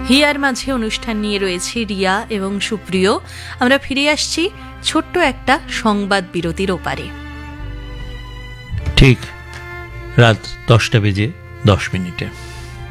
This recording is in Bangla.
হিয়ার মাঝে অনুষ্ঠান নিয়ে রয়েছে রিয়া এবং সুপ্রিয়। আমরা ফিরে আসছি ছোট্ট একটা সংবাদ বিরতির ওপারে। ঠিক রাত 10টা বেজে 10 মিনিটে।